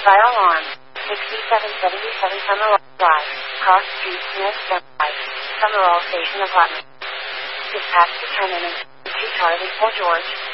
Fire alarm. 6777 Summerall Drive. Cross Street, Smith, Drive. Summerall Station Apartment. Dispatch to 10 minutes. 2 Charlie 4 George.